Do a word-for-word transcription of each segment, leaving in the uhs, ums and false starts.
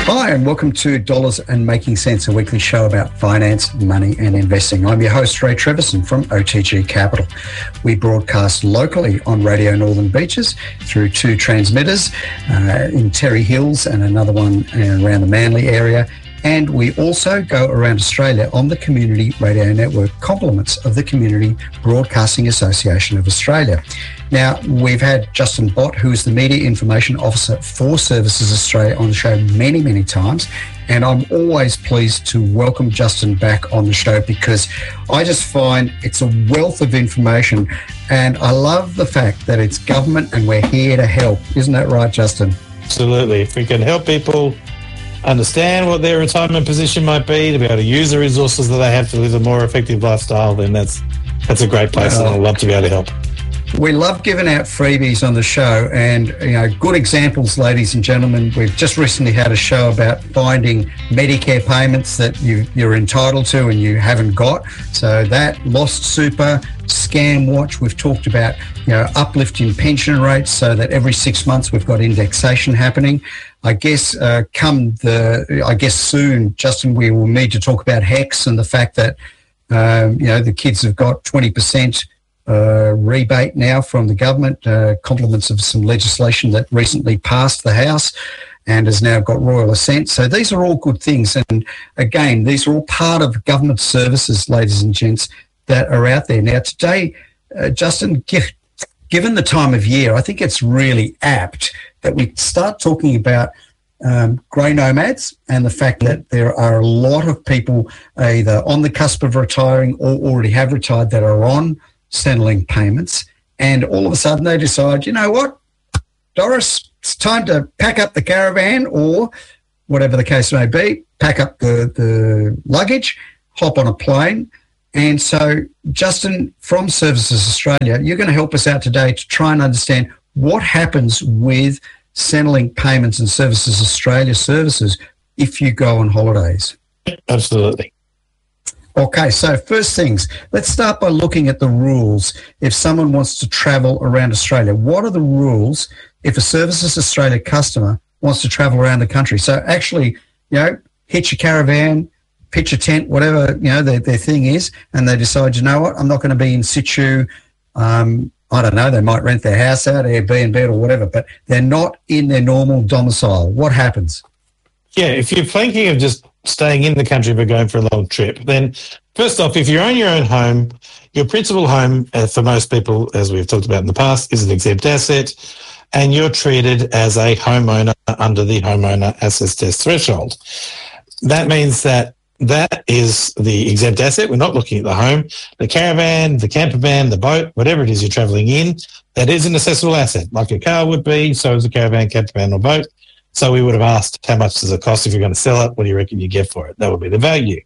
Hi, and welcome to Dollars and Making Sense, a weekly show about finance, money, and investing. I'm your host, Ray Treverson from O T G Capital. We broadcast locally on Radio Northern Beaches through two transmitters uh, in Terry Hills and another one around the Manly area. And we also go around Australia on the Community Radio Network, compliments of the Community Broadcasting Association of Australia. Now, we've had Justin Bott, who is the Media Information Officer for Services Australia, on the show many, many times. And I'm always pleased to welcome Justin back on the show because I just find it's a wealth of information. And I love the fact that it's government and we're here to help. Isn't that right, Justin? Absolutely. If we can help people understand what their retirement position might be, to be able to use the resources that they have to live a more effective lifestyle, then that's that's a great place, well, and I'd love to be able to help. We love giving out freebies on the show, and you know, good examples, ladies and gentlemen. We've just recently had a show about finding Medicare payments that you, you're entitled to and you haven't got. So that, Lost Super, Scam Watch. We've talked about, you know, uplift in pension rates so that every six months we've got indexation happening. I guess uh, come the, I guess soon, Justin, we will need to talk about HECS and the fact that, um, you know, the kids have got twenty percent uh, rebate now from the government, uh, compliments of some legislation that recently passed the House and has now got royal assent. So these are all good things. And again, these are all part of government services, ladies and gents, that are out there. Now today, uh, Justin, give, given the time of year, I think it's really apt that we start talking about um, grey nomads and the fact that there are a lot of people either on the cusp of retiring or already have retired that are on Centrelink payments, and all of a sudden they decide, you know what, Doris, it's time to pack up the caravan, or whatever the case may be, pack up the, the luggage, hop on a plane. And so, Justin, from Services Australia, you're going to help us out today to try and understand what happens with Centrelink payments and Services Australia services if you go on holidays. Absolutely. Okay, so first things, let's start by looking at the rules. If someone wants to travel around Australia, what are the rules if a Services Australia customer wants to travel around the country? So actually, you know, hitch a caravan, pitch a tent, whatever, you know, their, their thing is, and they decide, you know what, I'm not going to be in situ. Um, I don't know, they might rent their house out, Airbnb or whatever, but they're not in their normal domicile. What happens? Yeah, if you're thinking of just staying in the country but going for a long trip, then first off, if you own your own home, your principal home, uh, for most people, as we've talked about in the past, is an exempt asset, and you're treated as a homeowner under the homeowner assets test threshold. That means that that is the exempt asset. We're not looking at the home. The caravan, the camper van, the boat, whatever it is you're travelling in, that is an assessable asset, like a car would be, so is a caravan, camper van or boat. So we would have asked, how much does it cost if you're going to sell it? What do you reckon you get for it? That would be the value.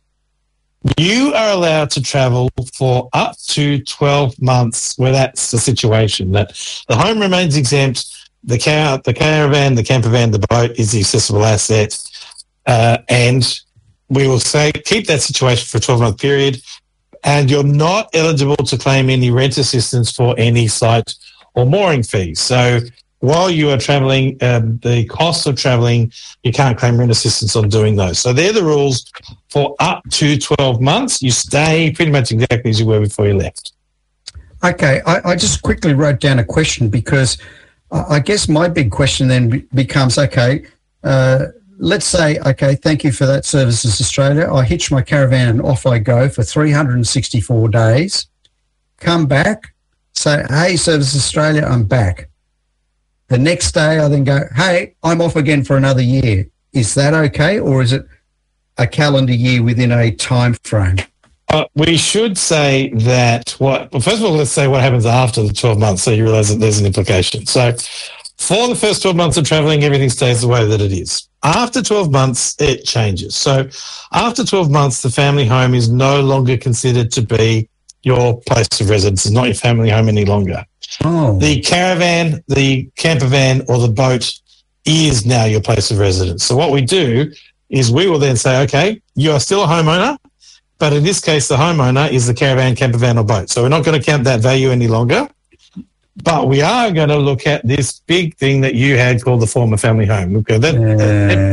You are allowed to travel for up to twelve months where that's the situation, that the home remains exempt, the car, the caravan, the camper van, the boat is the accessible asset, uh, and we will say keep that situation for a twelve-month period, and you're not eligible to claim any rent assistance for any site or mooring fees. So while you are travelling, um, the cost of travelling, you can't claim rent assistance on doing those. So they're the rules for up to twelve months. You stay pretty much exactly as you were before you left. Okay, I, I just quickly wrote down a question because I guess my big question then be- becomes, okay, uh, let's say, okay, thank you for that, Services Australia. I hitch my caravan and off I go for three hundred sixty-four days, come back, say, hey, Services Australia, I'm back. The next day I then go, hey, I'm off again for another year. Is that okay, or is it a calendar year within a time frame? Uh, we should say that what, well, first of all, let's say what happens after the twelve months so you realise that there's an implication. So for the first twelve months of travelling, everything stays the way that it is. After twelve months, it changes. So after twelve months, the family home is no longer considered to be your place of residence. It's not your family home any longer. Oh. The caravan, the camper van or the boat is now your place of residence. So what we do is we will then say, okay, you are still a homeowner, but in this case, the homeowner is the caravan, camper van or boat. So we're not going to count that value any longer, but we are going to look at this big thing that you had called the former family home. Okay, that, uh, that,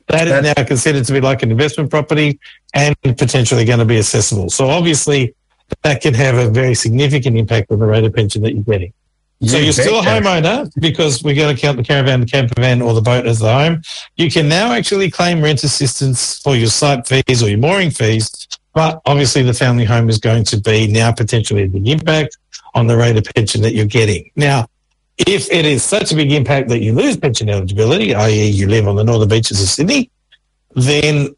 That is That's- now considered to be like an investment property and potentially going to be assessable. So obviously that can have a very significant impact on the rate of pension that you're getting. So You you're still a betcha. homeowner because we're going to count the caravan, the camper van or the boat as the home. You can now actually claim rent assistance for your site fees or your mooring fees, but obviously the family home is going to be now potentially a big impact on the rate of pension that you're getting. Now, if it is such a big impact that you lose pension eligibility, that is you live on the northern beaches of Sydney, then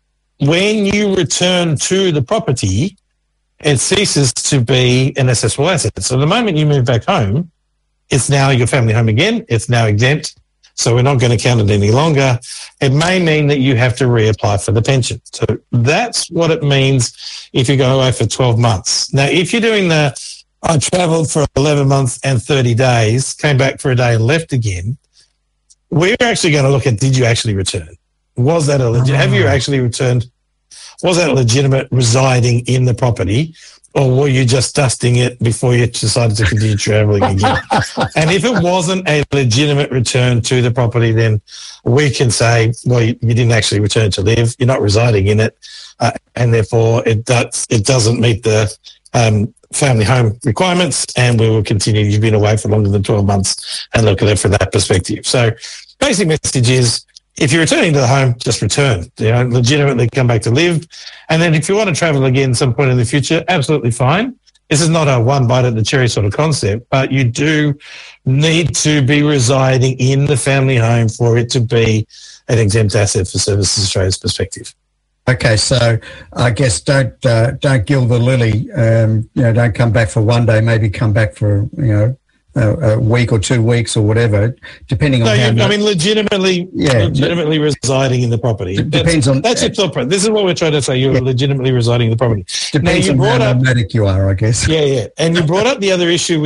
when you return to the property, it ceases to be an assessable asset. So the moment you move back home, it's now your family home again. It's now exempt. So we're not going to count it any longer. It may mean that you have to reapply for the pension. So that's what it means if you go away for twelve months. Now, if you're doing the, I travelled for eleven months and thirty days, came back for a day and left again, we're actually going to look at, did you actually return? Was that a legit, have you actually returned? Was that legitimate residing in the property, or were you just dusting it before you decided to continue travelling again? And if it wasn't a legitimate return to the property, then we can say, well, you, you didn't actually return to live. You're not residing in it, uh, and therefore it does it doesn't meet the um, family home requirements, and we will continue. You've been away for longer than twelve months, and look at it from that perspective. So, basic message is, if you're returning to the home, just return. You know, legitimately come back to live. And then if you want to travel again some point in the future, absolutely fine. This is not a one bite at the cherry sort of concept, but you do need to be residing in the family home for it to be an exempt asset for Services Australia's perspective. Okay, so I guess don't uh, don't gild the lily. Um, you know, don't come back for one day. Maybe come back for you know a, a week or two weeks or whatever, depending on No, how. you, much, I mean, legitimately, Yeah, legitimately residing in the property. It depends that's, on- that's your thought process. This is what we're trying to say. You're Yeah. legitimately residing in the property. depends now, you on brought how up, nomadic you are, I guess. yeah, yeah, and you brought up the other issue